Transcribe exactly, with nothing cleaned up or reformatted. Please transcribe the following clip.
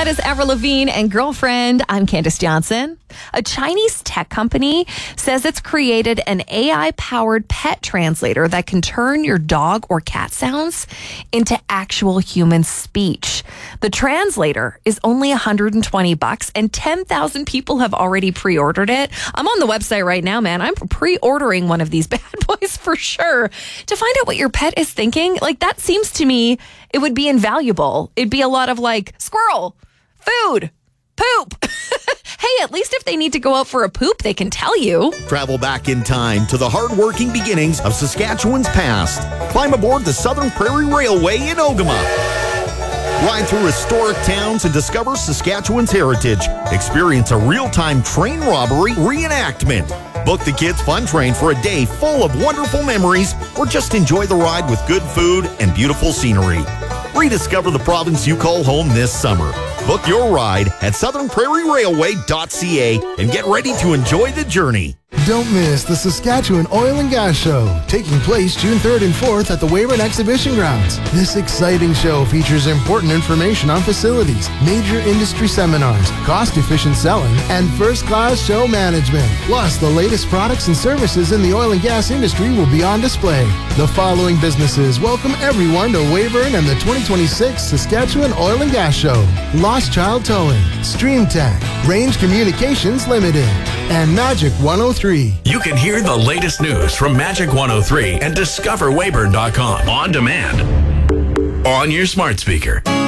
That is Avril Lavigne and Girlfriend. I'm Candace Johnson. A Chinese tech company says it's created an A I-powered pet translator that can turn your dog or cat sounds into actual human speech. The translator is only one hundred twenty bucks, and ten thousand people have already pre-ordered it. I'm on the website right now, man. I'm pre-ordering one of these bad boys for sure. To find out what your pet is thinking, like that seems to me it would be invaluable. It'd be a lot of like squirrel, food, poop. Hey, at least if they need to go out for a poop, they can tell you. Travel back in time to the hard-working beginnings of Saskatchewan's past. Climb aboard the Southern Prairie Railway in Ogama. Ride through historic towns and discover Saskatchewan's heritage. Experience a real-time train robbery reenactment. Book the Kids Fun Train for a day full of wonderful memories, or just enjoy the ride with good food and beautiful scenery. Rediscover the province you call home this summer. Book your ride at southern prairie railway dot c a and get ready to enjoy the journey. Don't miss the Saskatchewan Oil and Gas Show, taking place June third and fourth at the Weyburn Exhibition Grounds. This exciting show features important information on facilities, major industry seminars, cost-efficient selling, and first-class show management. Plus, the latest products and services in the oil and gas industry will be on display. The following businesses welcome everyone to Weyburn and the twenty twenty-six Saskatchewan Oil and Gas Show. Lost Child Towing, StreamTech, Range Communications Limited, and Magic one oh three. You can hear the latest news from Magic one oh three and discover weyburn dot com on demand on your smart speaker.